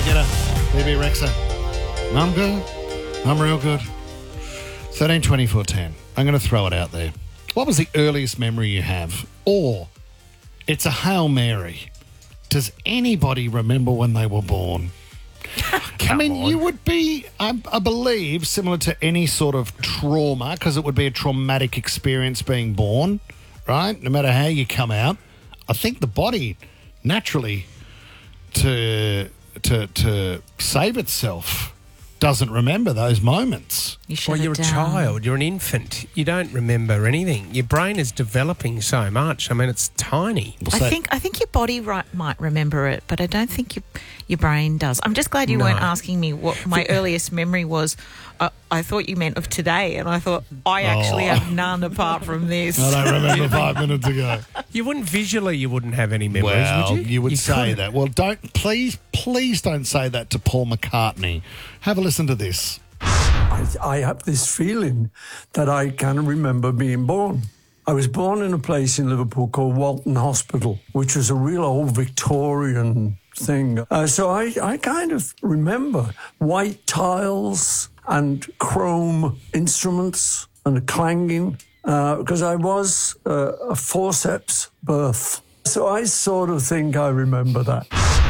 Get her. BB Rexa. I'm good. I'm real good. 13, 24, 10. I'm going to throw it out there. What was the earliest memory you have? Or it's a Hail Mary. Does anybody remember when they were born? You would be, I believe, similar to any sort of trauma, because it would be a traumatic experience being born, right? No matter how you come out. I think the body naturally to save itself doesn't remember those moments. You're a child. You're an infant. You don't remember anything. Your brain is developing so much. I mean, it's tiny. I think your body might remember it, but I don't think your brain does. I'm just glad you weren't asking me what my earliest memory was. I thought you meant of today, and I thought I actually have none apart from this. I don't remember 5 minutes ago. You wouldn't have any memories, would you? You would say that. Well, please don't say that to Paul McCartney. Have a listen to this. I have this feeling that I can remember being born. I was born in a place in Liverpool called Walton Hospital, which was a real old Victorian thing. So I kind of remember white tiles and chrome instruments and a clanging, because I was a forceps birth. So I sort of think I remember that.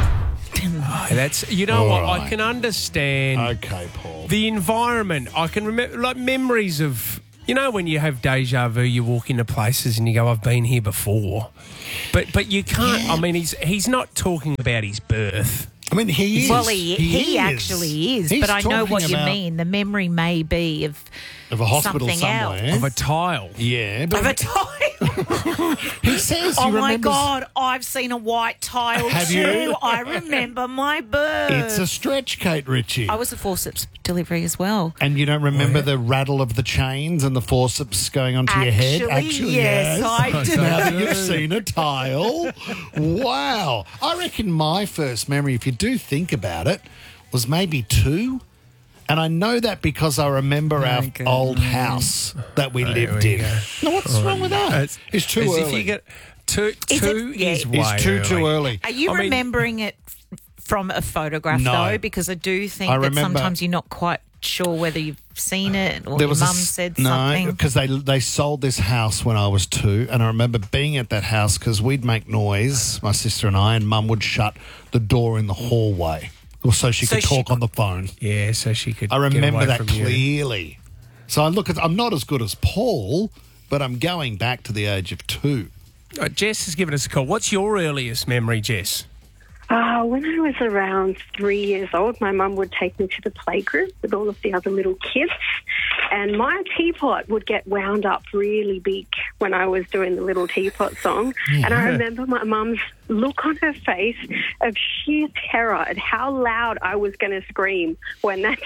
What? Right. I can understand. Okay, Paul. The environment. I can remember, like memories of, when you have deja vu, you walk into places and you go, I've been here before. But you can't. Yeah. I mean, he's not talking about his birth. I mean, he is. Well, he actually is. But I know what you mean. The memory may be of a hospital somewhere. Else. Of a tile. Yeah. Of a tile. He says oh, my God, I've seen a white tile Have too. You? I remember my birth. It's a stretch, Kate Ritchie. I was a forceps delivery as well. And you don't remember the rattle of the chains and the forceps going onto your head? Actually, yes, I do. Now that you've seen a tile. Wow. I reckon my first memory, if you do think about it, was maybe 2. And I know that because I remember our old house that we lived in. Now, what's wrong with that? It's too early. If you get two is way It's too early. Are you remembering it from a photograph, though? Because I do think that sometimes you're not quite sure whether you've seen it or your mum said something. No, because they sold this house when I was 2, and I remember being at that house because we'd make noise, my sister and I, and Mum would shut the door in the hallway. So she could talk on the phone. Yeah, so she could. I remember that clearly. So I'm not as good as Paul, but I'm going back to the age of 2. Jess has given us a call. What's your earliest memory, Jess? When I was around 3 years old, my mum would take me to the playgroup with all of the other little kids, and my teapot would get wound up really big when I was doing the Little Teapot song. Yeah. And I remember my mum's look on her face of sheer terror at how loud I was going to scream when that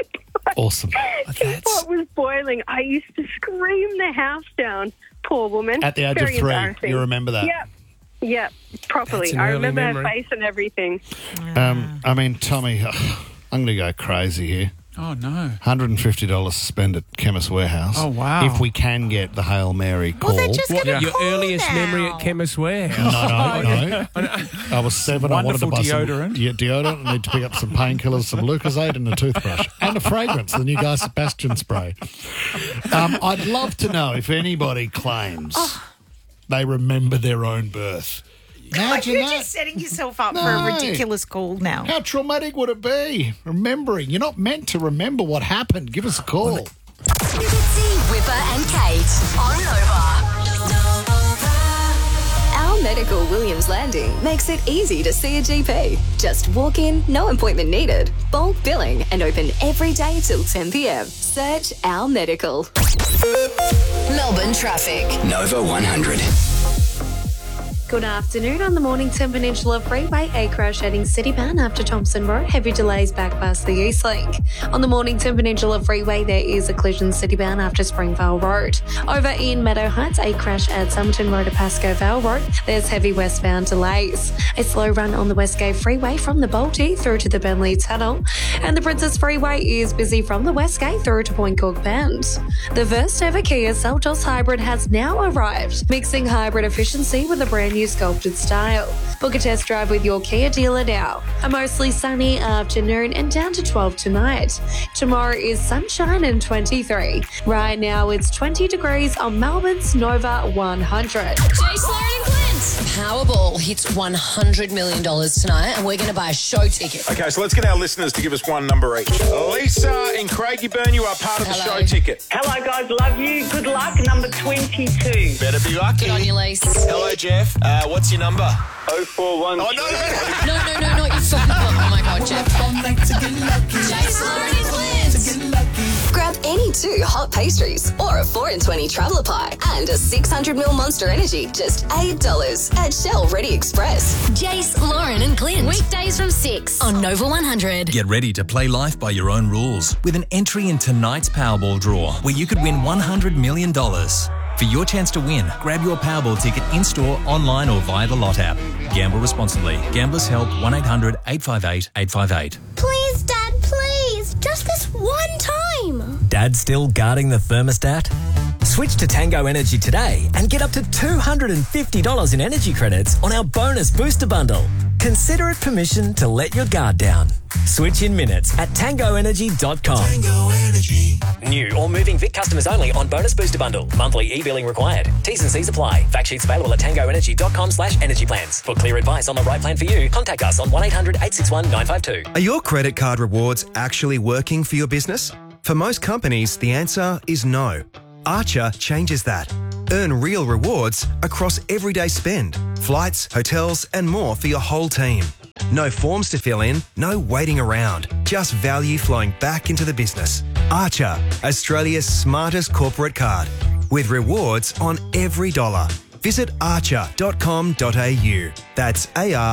teapot was boiling. I used to scream the house down, poor woman. At the age of 3, you remember that? Yep. Yeah, properly. I remember her face and everything. Tommy, I'm going to go crazy here. Oh, no. $150 to spend at Chemist Warehouse. Oh, wow. If we can get the Hail Mary call. Well, they're just going to Your earliest memory at Chemist Warehouse? No. I was 7. I wanted to buy deodorant. Some deodorant. I need to pick up some painkillers, some Lucozade and a toothbrush. And a fragrance, the new Guy Sebastian spray. I'd love to know if anybody claims they remember their own birth. Imagine You're just setting yourself up for a ridiculous call now. How traumatic would it be? Remembering. You're not meant to remember what happened. Give us a call. Fitzy, Whipper and Kate on Nova. Our Medical Williams Landing makes it easy to see a GP. Just walk in, no appointment needed. Bulk billing and open every day till 10 p.m. Search Our Medical. Melbourne traffic. Nova 100. Good afternoon. On the Mornington Peninsula Freeway, a crash heading Citybound after Thompson Road. Heavy delays back past the East Link. On the Mornington Peninsula Freeway, there is a collision Citybound after Springvale Road. Over in Meadow Heights, a crash at Somerton Road to Pascoe Vale Road. There's heavy westbound delays. A slow run on the Westgate Freeway from the Balti through to the Bentley Tunnel. And the Princess Freeway is busy from the Westgate through to Point Cook Bend. The first ever Kia Seltos Hybrid has now arrived, mixing hybrid efficiency with a brand new new sculpted style. Book a test drive with your Kia dealer now. A mostly sunny afternoon and down to 12 tonight. Tomorrow is sunshine and 23. Right now it's 20 degrees on Melbourne's Nova 100. Jace, Lauren and Clint. Powerball hits $100 million tonight and we're going to buy a show ticket. Okay, so let's get our listeners to give us one number each. Lisa in Craigieburn, you are part of the show ticket. Hello, guys. Love you. Good luck. Number 22. Better be lucky. Good on you, Lise. Hello, Jeff. What's your number? 041. Oh, no. No, not your phone. Oh, my God, Jeff. Jace, Lauren and Clint. Grab any 2 hot pastries or a 4 in 20 traveller pie and a 600ml Monster Energy, just $8 at Shell Ready Express. Jace, Lauren and Clint. Weekdays from 6 on Nova 100. Get ready to play life by your own rules with an entry in tonight's Powerball draw where you could win $100 million. For your chance to win, grab your Powerball ticket in-store, online or via the Lot app. Gamble responsibly. Gamblers Help 1-800-858-858. Please, Dad, please. Just this one time. Dad still guarding the thermostat? Switch to Tango Energy today and get up to $250 in energy credits on our bonus booster bundle. Consider it permission to let your guard down. Switch in minutes at tangoenergy.com. Tango Energy. New or moving Vic customers only on bonus booster bundle. Monthly e-billing required. T's and C's apply. Fact sheets available at tangoenergy.com/energy plans. For clear advice on the right plan for you, contact us on 1-800-861-952. Are your credit card rewards actually working for your business? For most companies, the answer is no. Archer changes that. Earn real rewards across everyday spend, flights, hotels, and more for your whole team. No forms to fill in, no waiting around, just value flowing back into the business. Archer, Australia's smartest corporate card, with rewards on every dollar. Visit archer.com.au. That's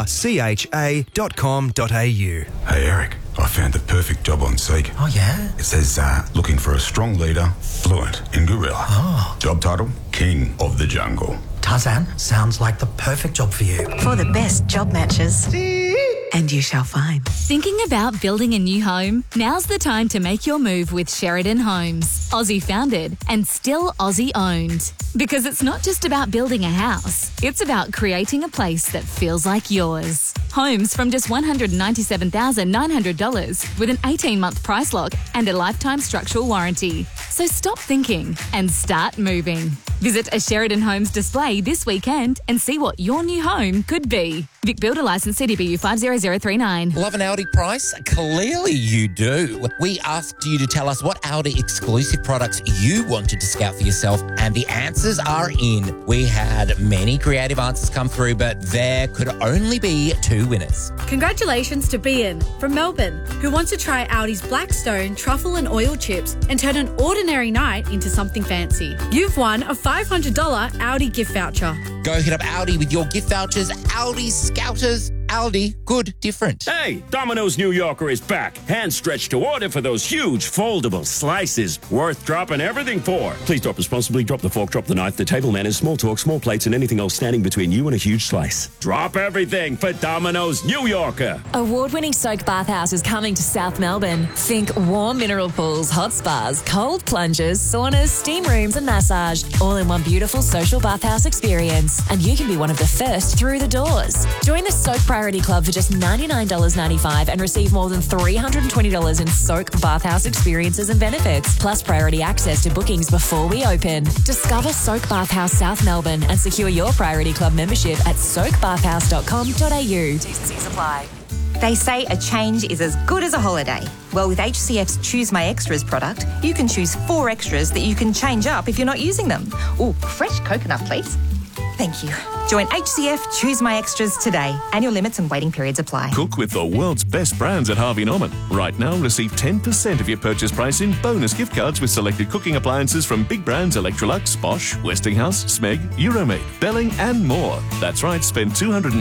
archa.com.au. Hey Eric, I found the perfect job on Seek. Oh yeah? It says looking for a strong leader, fluent in gorilla. Oh. Job title, King of the Jungle. Tarzan, sounds like the perfect job for you. For the best job matches. And you shall find. Thinking about building a new home? Now's the time to make your move with Sheridan Homes. Aussie founded and still Aussie owned. Because it's not just about building a house, it's about creating a place that feels like yours. Homes from just $197,900 with an 18-month price lock and a lifetime structural warranty. So stop thinking and start moving. Visit a Sheridan Homes display this weekend and see what your new home could be. Vic Builder Licence CDBU 50039. Love an Audi price? Clearly you do. We asked you to tell us what Audi exclusive products you wanted to scout for yourself, and the answers are in. We had many creative answers come through, but there could only be 2 winners. Congratulations to Bian from Melbourne, who wants to try Audi's Blackstone truffle and oil chips and turn an ordinary night into something fancy. You've won a $500 Audi gift voucher. Go hit up Audi with your gift vouchers. Audi Scouters. Aldi, good, different. Hey, Domino's New Yorker is back. Hand stretched to order for those huge foldable slices. Worth dropping everything for. Please drop responsibly. Drop the fork, drop the knife, the table manners, small talk, small plates, and anything else standing between you and a huge slice. Drop everything for Domino's New Yorker. Award-winning Soak Bathhouse is coming to South Melbourne. Think warm mineral pools, hot spas, cold plunges, saunas, steam rooms and massage. All in one beautiful social bathhouse experience. And you can be one of the first through the doors. Join the Soak Priority Club for just $99.95 and receive more than $320 in Soak Bathhouse experiences and benefits, plus priority access to bookings before we open. Discover Soak Bathhouse South Melbourne and secure your Priority Club membership at soakbathhouse.com.au. T&Cs apply. They say a change is as good as a holiday. Well, with HCF's Choose My Extras product, you can choose 4 extras that you can change up if you're not using them. Ooh, fresh coconut, please. Thank you. Join HCF Choose My Extras today. Annual limits and waiting periods apply. Cook with the world's best brands at Harvey Norman. Right now, receive 10% of your purchase price in bonus gift cards with selected cooking appliances from big brands Electrolux, Bosch, Westinghouse, Smeg, Euromade, Belling and more. That's right, spend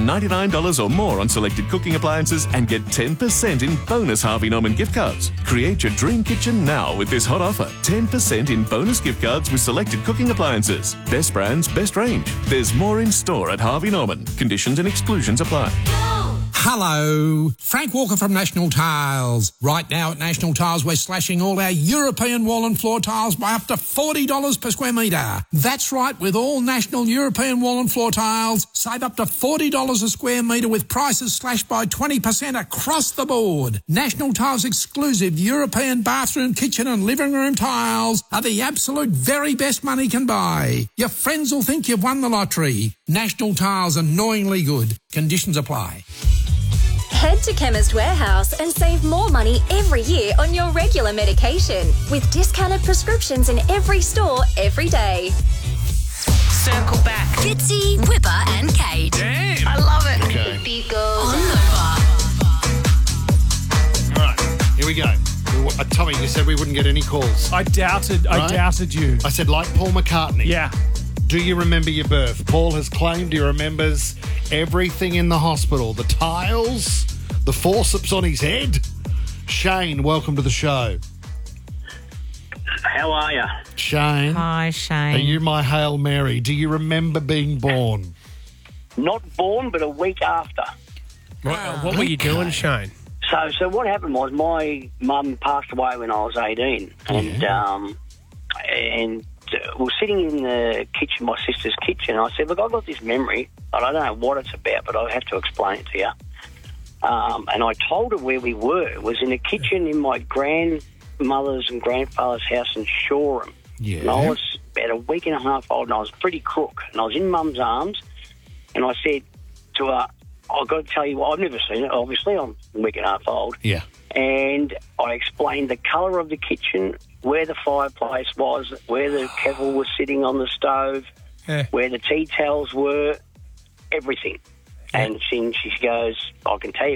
$299 or more on selected cooking appliances and get 10% in bonus Harvey Norman gift cards. Create your dream kitchen now with this hot offer. 10% in bonus gift cards with selected cooking appliances. Best brands, best range. There's more in store at Harvey Norman. Conditions and exclusions apply. Hello, Frank Walker from National Tiles. Right now at National Tiles, we're slashing all our European wall and floor tiles by up to $40 per square metre. That's right, with all National European wall and floor tiles, save up to $40 a square metre with prices slashed by 20% across the board. National Tiles exclusive European bathroom, kitchen and living room tiles are the absolute very best money can buy. Your friends will think you've won the lottery. National Tiles, annoyingly good. Conditions apply. Head to Chemist Warehouse and save more money every year on your regular medication with discounted prescriptions in every store every day. Circle back. Fitzy, Whipper and Kate. Damn. I love it. Okay. The beat goes All right, here we go. Tommy, you said we wouldn't get any calls. I doubted you. I said, like Paul McCartney. Yeah. Do you remember your birth? Paul has claimed he remembers everything in the hospital. The tiles, the forceps on his head. Shane, welcome to the show. How are you? Shane. Hi, Shane. Are you my Hail Mary? Do you remember being born? Not born, but a week after. What were you doing, Shane? So what happened was my mum passed away when I was 18, and we're sitting in the kitchen, my sister's kitchen. I said, look, I've got this memory, but I don't know what it's about, but I have to explain it to you. And I told her where we were. It was in a kitchen in my grandmother's and grandfather's house in Shoreham. Yeah. And I was about a week and a half old, and I was pretty crook. And I was in Mum's arms, and I said to her, I've got to tell you, I've never seen it, obviously. I'm a week and a half old. Yeah. And I explained the colour of the kitchen, where the fireplace was, where the kettle was sitting on the stove, where the tea towels were, everything. And she goes, I can tell you